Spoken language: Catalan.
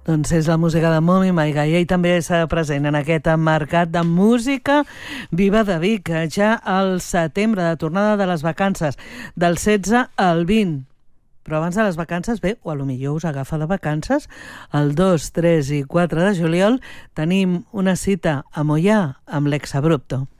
Doncs és la música de Momi Maiga i ell també està present en aquest mercat de música viva de Vic, ja al setembre, de tornada de les vacances, del 16 al 20. Però abans de les vacances, bé, o potser us agafa de vacances, el 2, 3 i 4 de juliol tenim una cita a Moià amb l'Exabrupto.